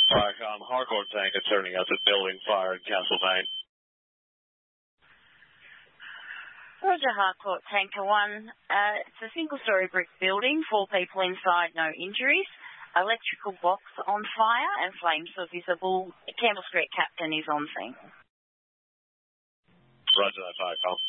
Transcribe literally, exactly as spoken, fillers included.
Firecom, Harcourt tanker turning out to building fire in Castlemaine. Roger, Harcourt Tanker one. Uh, it's a single-storey brick building, four people inside, no injuries. Electrical box on fire and flames are visible. Campbell Street captain is on scene. Roger that, Firecom.